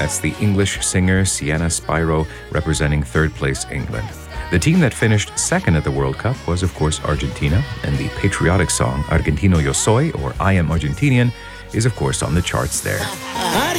That's the English singer Sienna Spiro representing third place England. The team that finished second at the World Cup was, of course, Argentina, and the patriotic song Argentino Yo Soy, or I Am Argentinian, is, of course, on the charts there.